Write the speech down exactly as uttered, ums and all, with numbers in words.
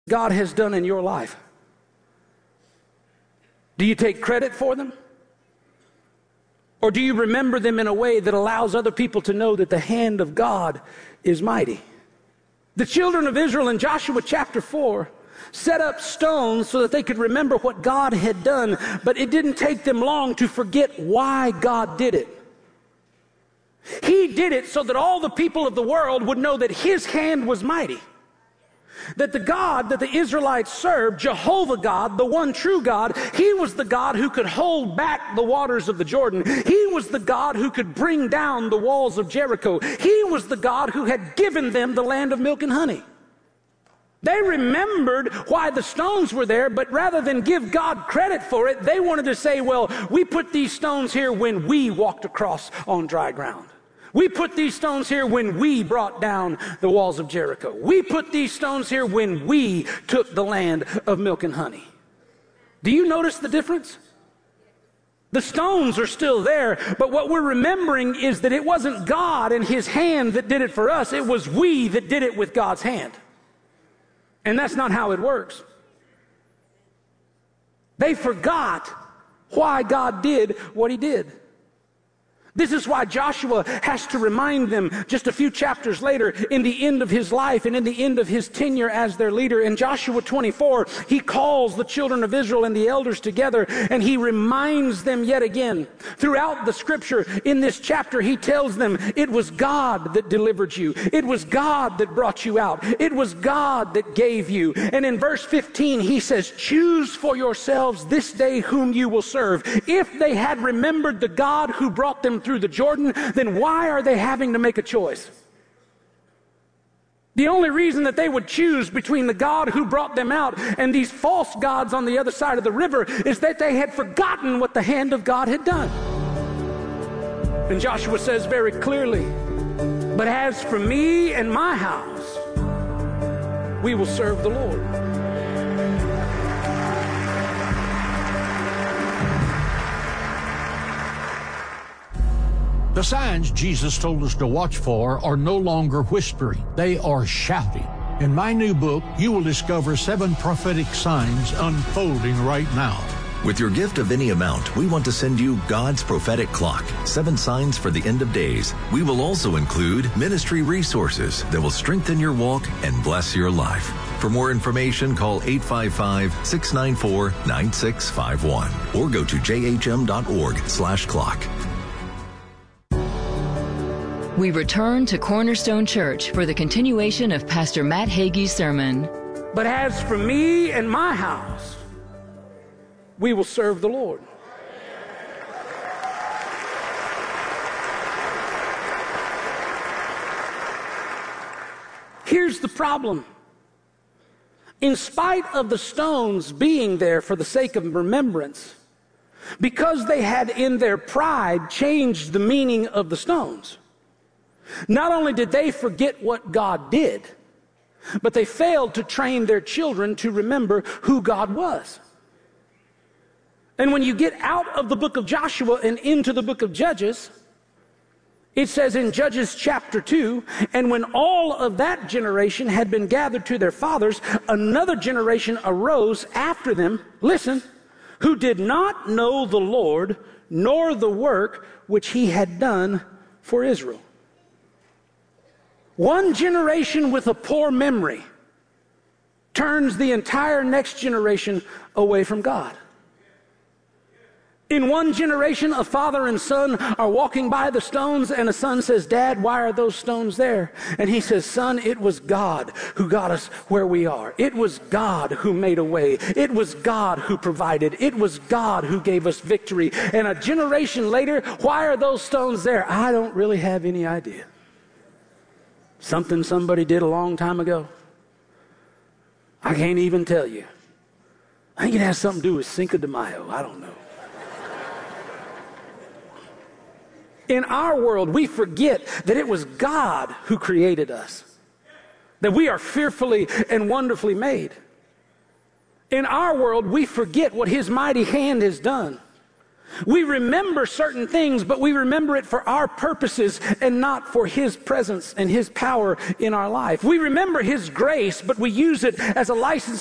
God has done in your life? Do you take credit for them? Or do you remember them in a way that allows other people to know that the hand of God is mighty? The children of Israel in Joshua chapter four set up stones so that they could remember what God had done, but it didn't take them long to forget why God did it. He did it so that all the people of the world would know that His hand was mighty. That the God that the Israelites served, Jehovah God, the one true God, He was the God who could hold back the waters of the Jordan. He was the God who could bring down the walls of Jericho. He was the God who had given them the land of milk and honey. They remembered why the stones were there, but rather than give God credit for it, they wanted to say, well, we put these stones here when we walked across on dry ground. We put these stones here when we brought down the walls of Jericho. We put these stones here when we took the land of milk and honey. Do you notice the difference? The stones are still there, but what we're remembering is that it wasn't God and His hand that did it for us. It was we that did it with God's hand. And that's not how it works. They forgot why God did what He did. This is why Joshua has to remind them just a few chapters later, in the end of his life and in the end of his tenure as their leader. In Joshua twenty-four, he calls the children of Israel and the elders together, and he reminds them yet again. Throughout the scripture, in this chapter, he tells them, it was God that delivered you. It was God that brought you out. It was God that gave you. And in verse fifteen, he says, choose for yourselves this day whom you will serve. If they had remembered the God who brought them through the Jordan, then why are they having to make a choice? The only reason that they would choose between the God who brought them out and these false gods on the other side of the river is that they had forgotten what the hand of God had done. And Joshua says very clearly, but as for me and my house, we will serve the Lord. The signs Jesus told us to watch for are no longer whispering. They are shouting. In my new book, you will discover seven prophetic signs unfolding right now. With your gift of any amount, we want to send you God's prophetic clock, seven signs for the end of days. We will also include ministry resources that will strengthen your walk and bless your life. For more information, call eight five five, six nine four, nine six five one or go to j h m dot org slash clock. We return to Cornerstone Church for the continuation of Pastor Matt Hagee's sermon. But as for me and my house, we will serve the Lord. Here's the problem. In spite of the stones being there for the sake of remembrance, because they had in their pride changed the meaning of the stones, not only did they forget what God did, but they failed to train their children to remember who God was. And when you get out of the book of Joshua and into the book of Judges, it says in Judges chapter two, and when all of that generation had been gathered to their fathers, another generation arose after them, listen, who did not know the Lord, nor the work which He had done for Israel. One generation with a poor memory turns the entire next generation away from God. In one generation, a father and son are walking by the stones, and a son says, Dad, why are those stones there? And he says, son, it was God who got us where we are. It was God who made a way. It was God who provided. It was God who gave us victory. And a generation later, why are those stones there? I don't really have any idea. Something somebody did a long time ago. I can't even tell you. I think it has something to do with Cinco de Mayo. I don't know. In our world, we forget that it was God who created us, that we are fearfully and wonderfully made. In our world, we forget what His mighty hand has done. We remember certain things, but we remember it for our purposes and not for His presence and His power in our life. We remember His grace, but we use it as a license